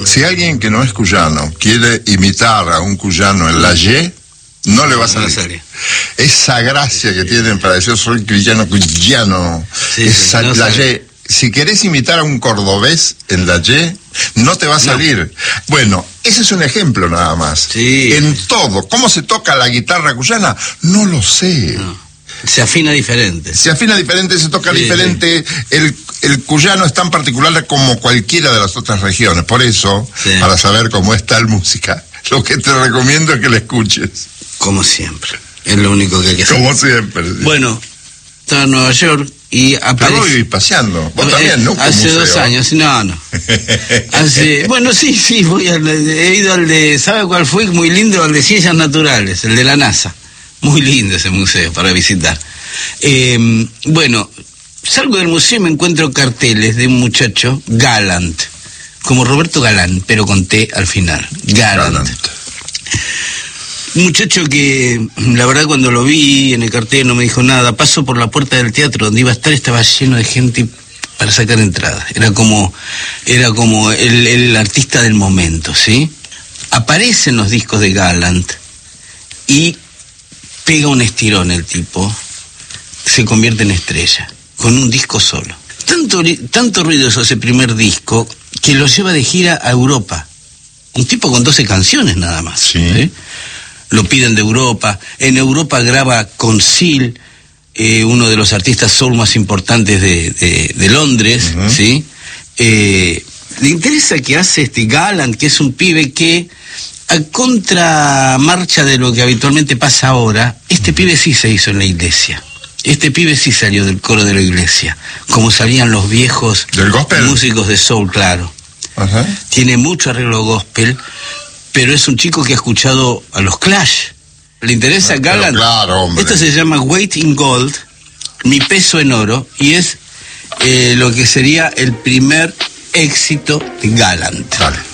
Si alguien que no es cuyano quiere imitar a un cuyano en la Y, no le va a salir. Esa gracia que tienen para decir soy cuyano, sí, esa, no la sale. Y. Si querés imitar a un cordobés en la Y, no te va a salir. Bueno, ese es un ejemplo nada más. Sí. En todo. ¿Cómo se toca la guitarra cuyana? No lo sé. No. Se afina diferente. Se afina diferente, se toca diferente. El cuyano es tan particular como cualquiera de las otras regiones. Por eso, para saber cómo es tal música, lo que te recomiendo es que la escuches. Como siempre. Es lo único que hay que hacer. Como siempre. Sí. Bueno, estaba en Nueva York y aparece... Pero vivís paseando. Vos también, ¿no? Hace 2 años. No. Bueno, sí, he ido al de... ¿Sabe cuál fue? Muy lindo, al de Ciencias Naturales, el de la NASA. Muy lindo ese museo para visitar. Bueno, salgo del museo y me encuentro carteles de un muchacho, Galant, como Roberto Galán, pero con T al final. Galant. Un muchacho que, la verdad, cuando lo vi en el cartel no me dijo nada. Paso por la puerta del teatro donde iba a estar, estaba lleno de gente para sacar entradas. Era como el artista del momento, ¿sí? Aparecen los discos de Galant y pega un estirón el tipo, se convierte en estrella, con un disco solo. Tanto ruido hizo ese primer disco que lo lleva de gira a Europa. Un tipo con 12 canciones nada más. Sí. ¿Sí? Lo piden de Europa. En Europa graba con Seal, uno de los artistas soul más importantes de Londres. Uh-huh. ¿Sí? Le interesa que hace este Galant, que es un pibe que, a contramarcha de lo que habitualmente pasa ahora, este pibe sí se hizo en la iglesia. Este pibe sí salió del coro de la iglesia, como salían los viejos ¿del gospel? Músicos de soul, claro. Uh-huh. Tiene mucho arreglo gospel, pero es un chico que ha escuchado a los Clash. ¿Le interesa Galant? Claro, hombre. Esto se llama Weight in Gold, Mi peso en oro, y es lo que sería el primer éxito de Galant. Dale.